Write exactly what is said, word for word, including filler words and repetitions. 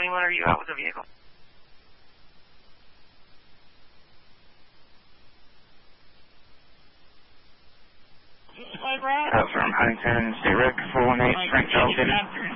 morning. When are you out with the vehicle? Uh, from Huntington, State Rec, four one eight, Frank Charles David.